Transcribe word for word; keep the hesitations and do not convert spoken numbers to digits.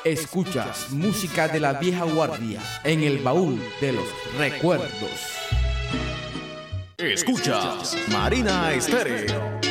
Escuchas música de la vieja guardia en el baúl de los recuerdos. Escuchas Marina Estéreo.